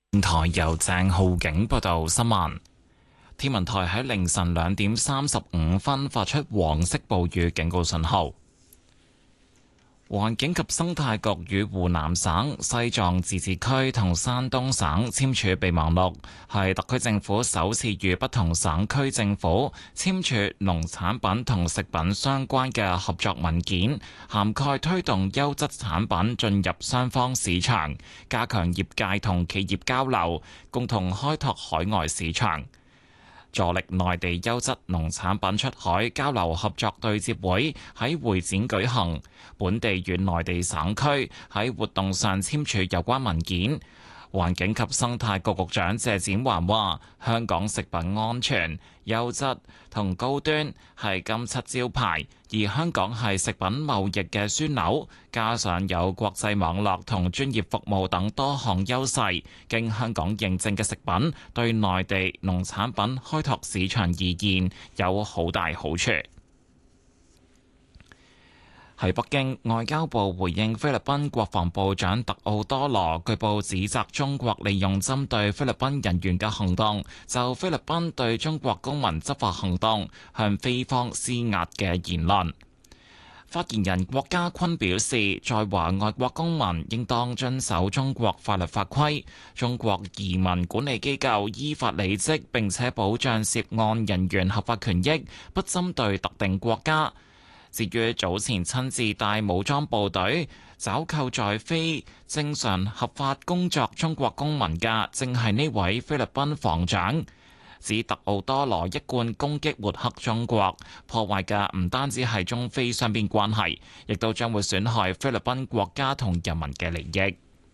台由鄭浩景報道新聞。天文台喺凌晨2點35發出黃色暴雨警告信號。環境及生態局與湖南省、西藏自治區同山東省簽署備忘錄，係特區政府首次與不同省區政府簽署農產品同食品相關嘅合作文件，涵蓋推動優質產品進入雙方市場，加強業界同企業交流，共同開拓海外市場。助力內地優質農產品出海交流合作對接會喺會展舉行，本地與內地省區喺活動上簽署有關文件。環境及生態局局長謝展寰話：香港食品安全、優質同高端係金漆招牌，而香港係食品貿易嘅樞紐，加上有國際網絡同專業服務等多項優勢，經香港認證嘅食品對內地農產品開拓市場而言有好大好處。喺北京，外交部回應菲律賓國防部長特奧多羅據報指責中國利用針對菲律賓人員嘅行動，就菲律賓對中國公民執法行動向菲方施壓嘅言論。發言人郭家坤表示，在華外國公民應當遵守中國法律法規，中國移民管理機構依法履職並且保障涉案人員合法權益，不針對特定國家。至於早前親自帶武裝部隊抓扣在非正常合法工作中國公民嘅，正係呢位菲律賓防長。指特奧多羅一貫攻擊抹黑中國，破壞嘅唔單止係中菲雙邊關係，亦都將會損害菲律賓國家同人民嘅利益。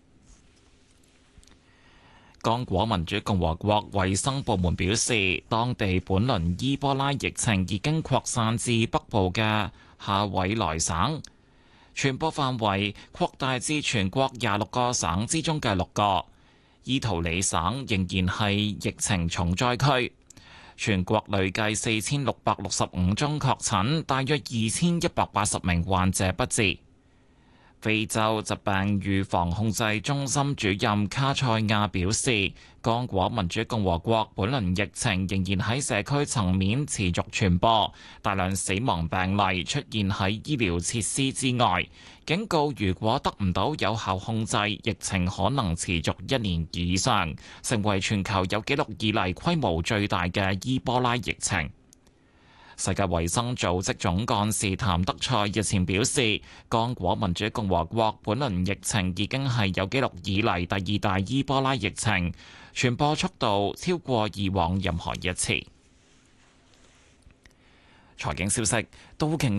剛果民主共和國衛生部門表示，當地本輪伊波拉疫情已經擴散至北部嘅夏委萊省，傳播範圍擴大至全國26個省之中嘅6個。伊圖里省仍然係疫情重災區，全國累計4665宗確診，大約2180名患者不治。非洲疾病預防控制中心主任卡塞亞表示，剛果民主共和國本輪疫情仍然喺社區層面持續傳播，大量死亡病例出現喺醫療設施之外，警告如果得唔到有效控制，疫情可能持續1年以上，成為全球有紀錄以嚟規模最大嘅伊波拉疫情。世界衛生組織總幹事譚德塞日前表示，剛果民主共和國本輪疫情已經係有紀錄以嚟第2大伊波拉疫情，傳播速度超過以往任何一次。財經消息，道瓊